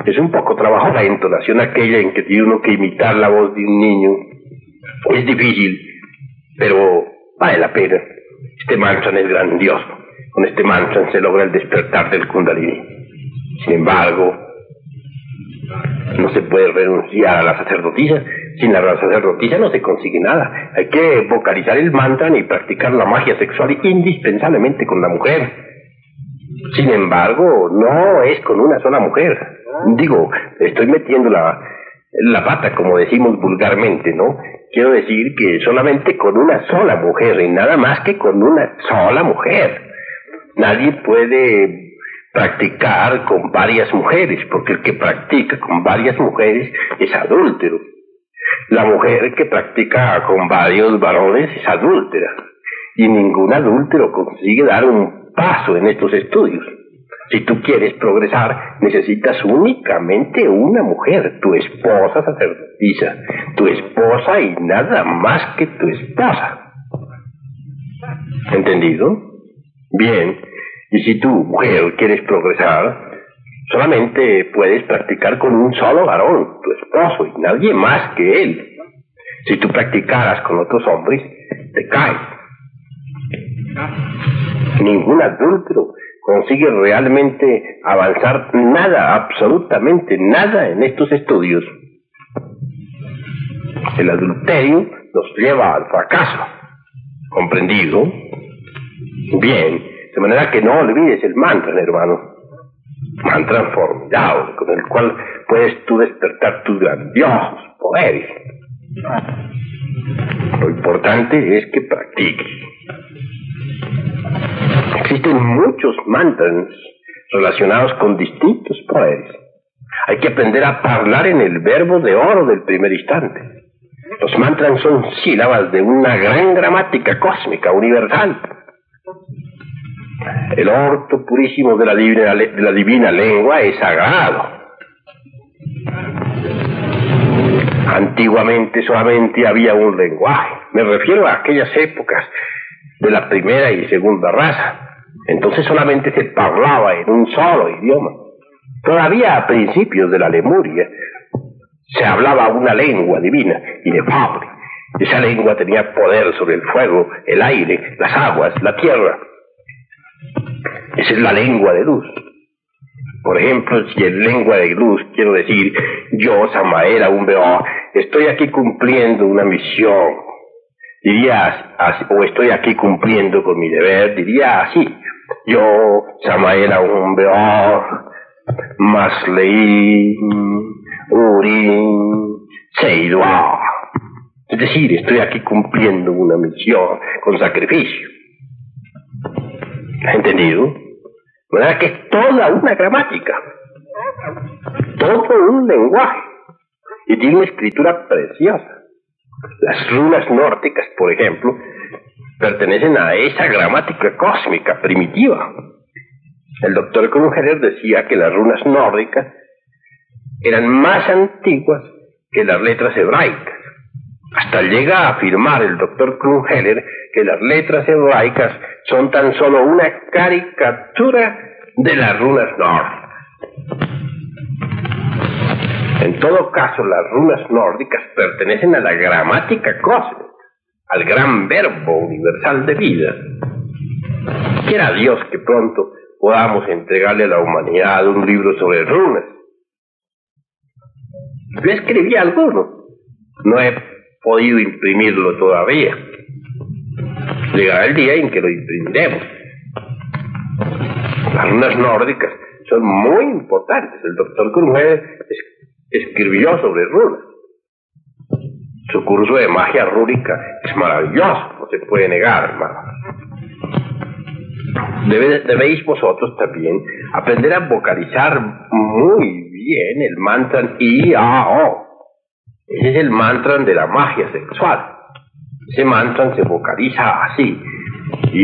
Es un poco trabajo la entonación aquella en que tiene uno que imitar la voz de un niño. Es difícil, pero vale la pena. Este mantra es grandioso. Con este mantra se logra el despertar del Kundalini. Sin embargo, no se puede renunciar a la sacerdotisa. Sin la sacerdotisa no se consigue nada. Hay que vocalizar el mantra y practicar la magia sexual indispensablemente con la mujer. Sin embargo, no es con una sola mujer. Digo, estoy metiendo la pata, como decimos vulgarmente, ¿no? Quiero decir que solamente con una sola mujer, y nada más que con una sola mujer. Nadie puede practicar con varias mujeres, porque el que practica con varias mujeres es adúltero. La mujer que practica con varios varones es adúltera, y ningún adúltero consigue dar un paso en estos estudios. Si tú quieres progresar, necesitas únicamente una mujer, tu esposa sacerdotisa, tu esposa y nada más que tu esposa. ¿Entendido? Bien, y si tú, mujer, quieres progresar, solamente puedes practicar con un solo varón, tu esposo, y nadie más que él. Si tú practicaras con otros hombres, te caes. Ningún adúltero consigue realmente avanzar nada, absolutamente nada en estos estudios. El adulterio nos lleva al fracaso. ¿Comprendido? Bien, de manera que no olvides el mantra, hermano. Mantra formidable, con el cual puedes tú despertar tus grandiosos poderes. Lo importante es que practiques. Existen muchos mantras relacionados con distintos poderes. Hay que aprender a hablar en el verbo de oro del primer instante. Los mantras son sílabas de una gran gramática cósmica universal. El orto purísimo de la divina lengua es sagrado. Antiguamente solamente había un lenguaje. Me refiero a aquellas épocas de la primera y segunda raza. Entonces solamente se hablaba en un solo idioma. Todavía a principios de la Lemuria se hablaba una lengua divina, inefable. Esa lengua tenía poder sobre el fuego, el aire, las aguas, la tierra. Esa es la lengua de luz. Por ejemplo, si en lengua de luz quiero decir, yo, Samael Aum-Beor, estoy aquí cumpliendo una misión, diría, o estoy aquí cumpliendo con mi deber, diría así, yo, Samael Aum-Beor, Masleim, Urim, Seidua. Es decir, estoy aquí cumpliendo una misión con sacrificio. ¿Has entendido? ¿Verdad que es toda una gramática? Todo un lenguaje. Y tiene una escritura preciosa. Las runas nórdicas, por ejemplo, pertenecen a esa gramática cósmica primitiva. El doctor Krumheller decía que las runas nórdicas eran más antiguas que las letras hebraicas. Hasta llega a afirmar el doctor Krumheller que las letras hebraicas son tan solo una caricatura de las runas nórdicas. En todo caso, las runas nórdicas pertenecen a la gramática cósmica, al gran verbo universal de vida. Quiera Dios que pronto podamos entregarle a la humanidad un libro sobre runas. Yo escribí alguno, no he podido imprimirlo todavía. Llegará el día en que lo imprimiremos. Las runas nórdicas son muy importantes. El doctor Krumheller escribió sobre runas. Su curso de magia rúnica es maravilloso, no se puede negar, hermano. Debéis vosotros también aprender a vocalizar muy bien el mantra I-A-O. Ese es el mantra de la magia sexual. Ese mantra se vocaliza así.